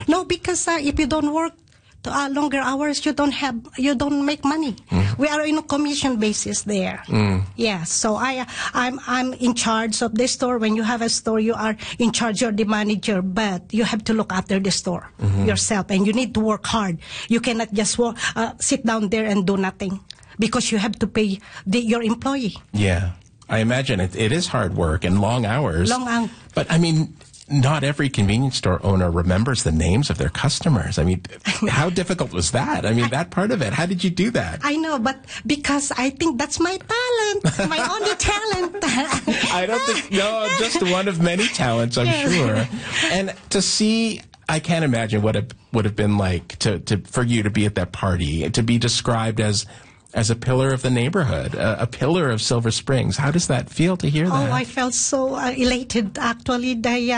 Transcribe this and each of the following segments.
No, because if you don't work longer hours, you don't make money. We are in a commission basis there. Yeah, so I'm in charge of the store. When you have a store, you are in charge. You're the manager, but you have to look after the store yourself, and you need to work hard. You cannot just sit down there and do nothing, because you have to pay your employee. Yeah, I imagine it is hard work and long hours. Long hours. But I mean, not every convenience store owner remembers the names of their customers. I mean, how difficult was that? I mean, that part of it. How did you do that? I know, but because I think that's my talent, my only talent. I don't think, no, just one of many talents, I'm sure. And to see, I can't imagine what it would have been like for you to be at that party, to be described as a pillar of the neighborhood, a pillar of Silver Springs. How does that feel to hear that? Oh, I felt so elated, actually.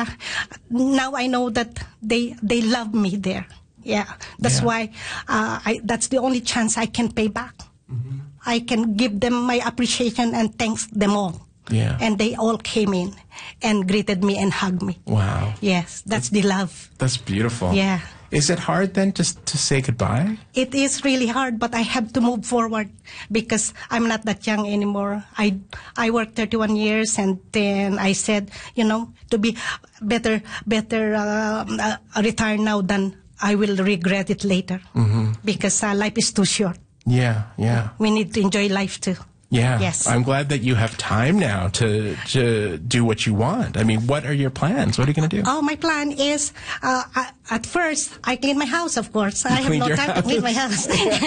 Now I know that they love me there. Yeah, that's why that's the only chance I can pay back. I can give them my appreciation and thanks them all. Yeah. And they all came in and greeted me and hugged me. Wow. Yes, that's the love. That's beautiful. Yeah. Is it hard then to say goodbye? It is really hard, but I have to move forward because I'm not that young anymore. I worked 31 years, and then I said, to be better retire now than I will regret it later, because life is too short. Yeah, yeah. We need to enjoy life too. Yeah. Yes. I'm glad that you have time now to do what you want. I mean, what are your plans? What are you going to do? Oh, my plan is, at first, I clean my house, of course. I have no time to clean my house.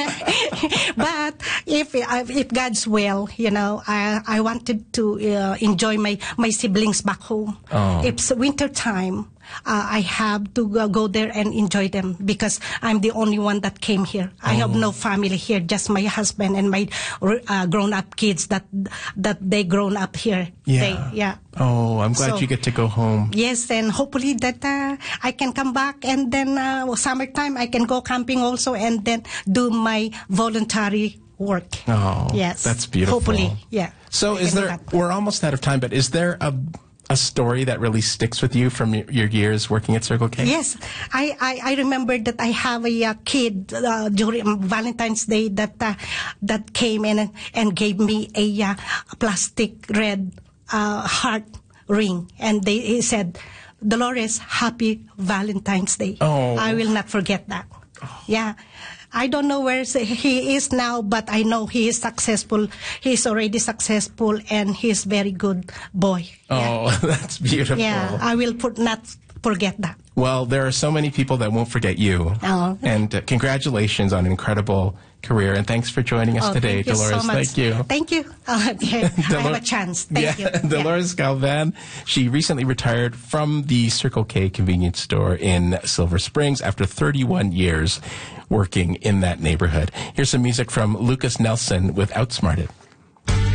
But if God's will, I wanted to enjoy my siblings back home. Oh. It's winter time. I have to go there and enjoy them because I'm the only one that came here. I have no family here, just my husband and my grown-up kids that they grown up here. Yeah. Oh, I'm glad you get to go home. Yes, and hopefully that I can come back, and then summertime I can go camping also, and then do my voluntary work. Oh, yes, that's beautiful. Hopefully, yeah. So we're almost out of time, but is there a story that really sticks with you from your years working at Circle K? Yes, I remember that I have a kid during Valentine's Day that came in and gave me a plastic red heart ring, and he said, "Dolores, happy Valentine's Day." Oh. I will not forget that. Oh. Yeah. I don't know where he is now, but I know he is successful. He's already successful, and he's very good boy. Oh, yeah. That's beautiful. Yeah, I will not forget that. Well, there are so many people that won't forget you. Oh. And congratulations on an incredible career, and thanks for joining us today, thank you Dolores. So much. Thank you. Thank you. I have a chance. Thank you. Dolores Galvan, she recently retired from the Circle K convenience store in Silver Springs after 31 years working in that neighborhood. Here's some music from Lucas Nelson with Outsmarted.